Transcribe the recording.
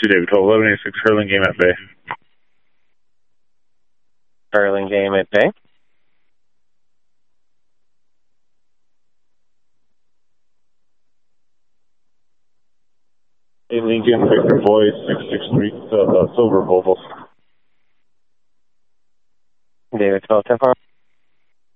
To David 12, 1186, Hurling Game at Bay. Hurling Game at Bay. Hey, Lincoln, Victor Boy, 663, Silver Volvo. David 12, 10